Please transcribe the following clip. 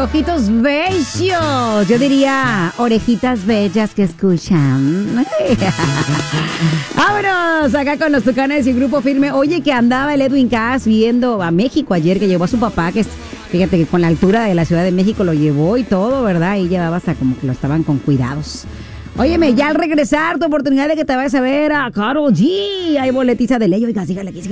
ojitos bellos. Yo diría orejitas bellas que escuchan. Vámonos acá con los Tucanes y Grupo Firme. Oye, que andaba el Edwin Cass viendo a México ayer, que llevó a su papá, que fíjate que con la altura de la Ciudad de México lo llevó y todo, ¿verdad? Y llevaba hasta como que lo estaban con cuidados. Óyeme, ya al regresar, tu oportunidad de que te vayas a ver a Karol G. Hay boletiza de ley. Oiga, sígale aquí.